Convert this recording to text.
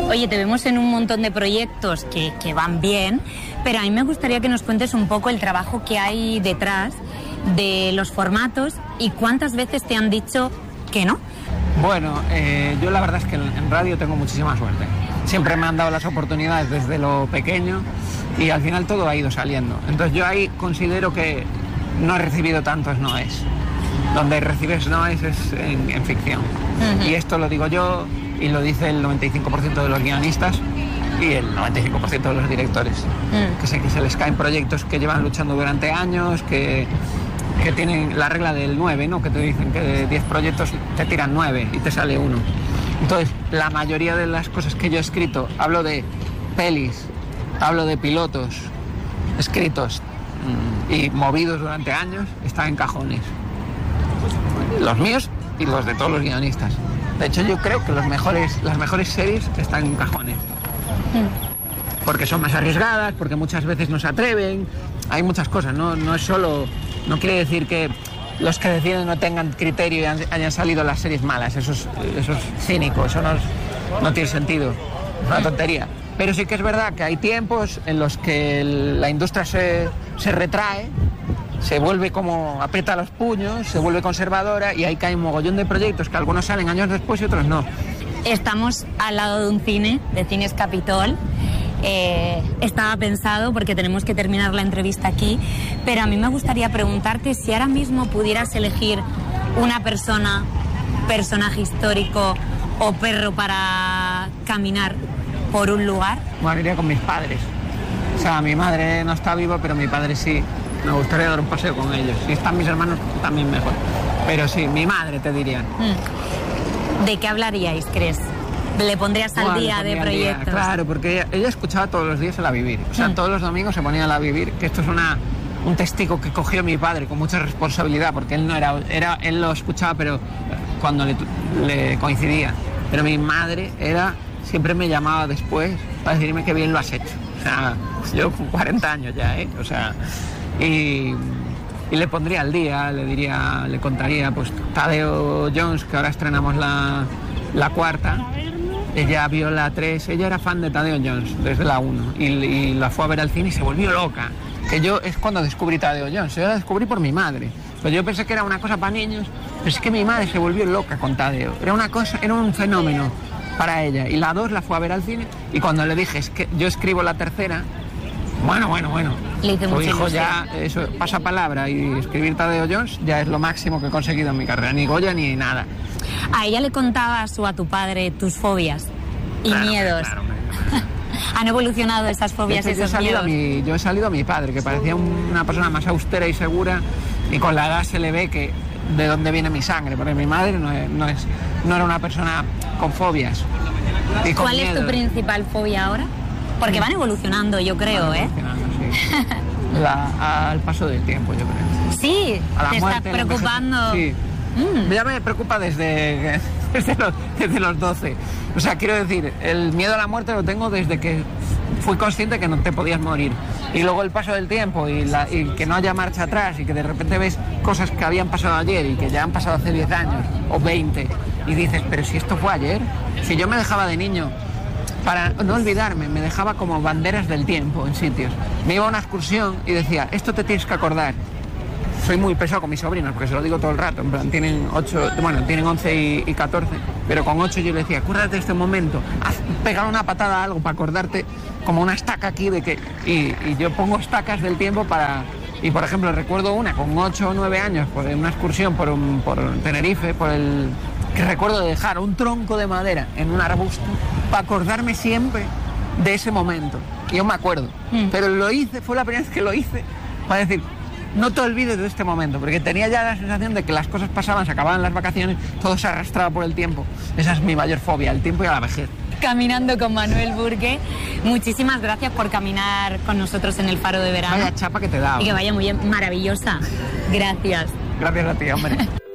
Oye, te vemos en un montón de proyectos que van bien, pero a mí me gustaría que nos cuentes un poco el trabajo que hay detrás de los formatos y cuántas veces te han dicho que no. Bueno, yo la verdad es que en radio tengo muchísima suerte. Siempre me han dado las oportunidades desde lo pequeño y al final todo ha ido saliendo. Entonces yo ahí considero que no he recibido tantos noes. Donde recibes noes es en ficción. Y esto lo digo yo y lo dice el 95% de los guionistas y el 95% de los directores. Que sé que se les caen proyectos que llevan luchando durante años, que tienen la regla del 9, ¿no? Que te dicen que de 10 proyectos te tiran 9 y te sale 1. Entonces, la mayoría de las cosas que yo he escrito, hablo de pelis, hablo de pilotos escritos y movidos durante años, están en cajones. Los míos y los de todos los guionistas. De hecho, yo creo que las mejores series están en cajones. Porque son más arriesgadas, porque muchas veces no se atreven. Hay muchas cosas, no es solo... No quiere decir que los que deciden no tengan criterio y hayan salido las series malas. Eso es cínico, eso no tiene sentido. Es una tontería. Pero sí que es verdad que hay tiempos en los que la industria se retrae, se vuelve como aprieta los puños, se vuelve conservadora y ahí cae un mogollón de proyectos que algunos salen años después y otros no. Estamos al lado de un cine, de Cines Capitol. Estaba pensado porque tenemos que terminar la entrevista aquí, pero a mí me gustaría preguntarte si ahora mismo pudieras elegir una persona, personaje histórico o perro para caminar por un lugar. Bueno, iría con mis padres. O sea, mi madre no está viva, pero mi padre sí. Me gustaría dar un paseo con ellos. Si están mis hermanos, también mejor. Pero sí, mi madre te diría. ¿De qué hablaríais, crees? ¿Le pondrías al día de proyectos? Claro, porque ella escuchaba todos los días el A Vivir. O sea, todos los domingos se ponía el A Vivir, que esto es un testigo que cogió mi padre con mucha responsabilidad, porque él no él lo escuchaba, pero cuando le coincidía. Pero mi madre siempre me llamaba después para decirme que bien lo has hecho. O sea, yo con 40 años ya, O sea, y le pondría al día, le contaría, pues, Tadeo Jones, que ahora estrenamos la cuarta. Ella vio la 3, ella era fan de Tadeo Jones desde la 1 y la fue a ver al cine y se volvió loca. Que yo es cuando descubrí Tadeo Jones, yo la descubrí por mi madre. Pero yo pensé que era una cosa para niños, pero es que mi madre se volvió loca con Tadeo. Era un fenómeno para ella. Y la 2 la fue a ver al cine y cuando le dije, es que yo escribo la tercera, bueno. Le hice mucho hijo, ya eso, pasa palabra y escribir Tadeo Jones ya es lo máximo que he conseguido en mi carrera, ni Goya ni nada. ¿A ella le contabas o a tu padre tus fobias y miedos? Claro. ¿Han evolucionado esas fobias y esos miedos? Yo he salido a mi padre, que parecía una persona más austera y segura, y con la edad se le ve que de dónde viene mi sangre, porque mi madre no era una persona con fobias. Y con ¿Cuál es tu principal fobia ahora? Porque van evolucionando, yo creo, sí. Al paso del tiempo, yo creo. Sí, te estás preocupando. Sí. Ya me preocupa desde los 12. O sea, quiero decir, el miedo a la muerte lo tengo desde que fui consciente que no te podías morir. Y luego el paso del tiempo y que no haya marcha atrás y que de repente ves cosas que habían pasado ayer y que ya han pasado hace 10 años o 20 y dices, pero si esto fue ayer, si yo me dejaba de niño para no olvidarme, me dejaba como banderas del tiempo en sitios. Me iba a una excursión y decía, esto te tienes que acordar. Soy muy pesado con mis sobrinos porque se lo digo todo el rato, en plan, tienen 11 y 14, pero con 8 yo le decía, acuérdate de este momento, pegar una patada a algo para acordarte, como una estaca aquí de que... Y yo pongo estacas del tiempo para... Y por ejemplo, recuerdo una con 8 o 9 años, por una excursión por Tenerife, que recuerdo de dejar un tronco de madera en un arbusto para acordarme siempre de ese momento. Y yo me acuerdo, pero lo hice, fue la primera vez que lo hice, para decir... No te olvides de este momento, porque tenía ya la sensación de que las cosas pasaban, se acababan las vacaciones, todo se arrastraba por el tiempo. Esa es mi mayor fobia, el tiempo y la vejez. Caminando con Manuel Burgue, muchísimas gracias por caminar con nosotros en el Faro de Verano. Vaya chapa que te da. Y que vaya muy bien, maravillosa. Gracias. Gracias a ti, hombre.